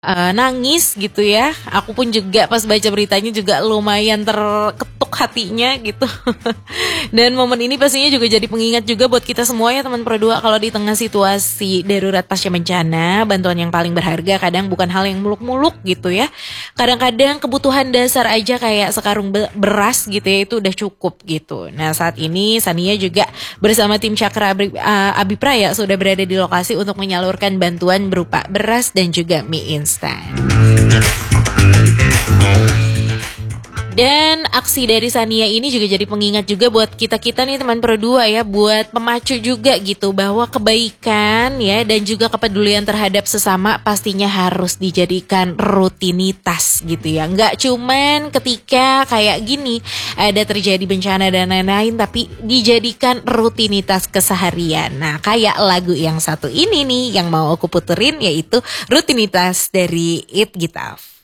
nangis gitu ya. Aku pun juga pas baca beritanya juga lumayan terketuk hatinya gitu. Dan momen ini pastinya juga jadi pengingat juga buat kita semua ya teman Pro 2, kalau di tengah situasi darurat pasca bencana, bantuan yang paling berharga kadang bukan hal yang muluk-muluk gitu ya. Kadang-kadang kebutuhan dasar aja kayak sekarung beras gitu ya, itu udah cukup gitu. Nah saat ini Sania juga bersama tim Cakra Abipraya sudah berada di lokasi untuk menyalurkan bantuan berupa beras dan juga mie instan. Dan aksi dari Sania ini juga jadi pengingat juga buat kita-kita nih teman Pro 2 ya, buat pemacu juga gitu bahwa kebaikan ya dan juga kepedulian terhadap sesama pastinya harus dijadikan rutinitas gitu ya. Nggak cuman ketika kayak gini ada terjadi bencana dan lain-lain, tapi dijadikan rutinitas keseharian. Nah kayak lagu yang satu ini nih yang mau aku puterin, yaitu Rutinitas dari It Gitaf.